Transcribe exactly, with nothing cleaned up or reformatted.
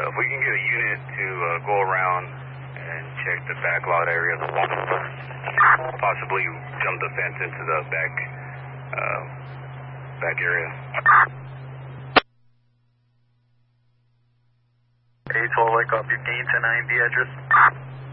if we can get a unit to uh, go around and check the back lot area of the wall, possibly jump the fence into the back, uh, back area. eight twelve, wake up, your gain ten nine, the address.